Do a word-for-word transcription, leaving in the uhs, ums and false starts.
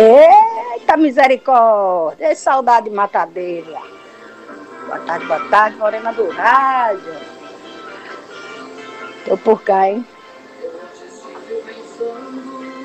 Eita misericórdia! Ei, saudade de matadeira! Boa tarde, boa tarde, Morena do Rádio. Tô por cá, hein?